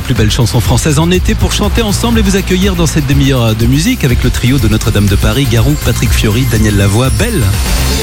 plus belles chansons françaises en été pour chanter ensemble et vous accueillir dans cette demi-heure de musique avec le trio de Notre-Dame de Paris, Garou, Patrick Fiori, Daniel Lavoie. Belle.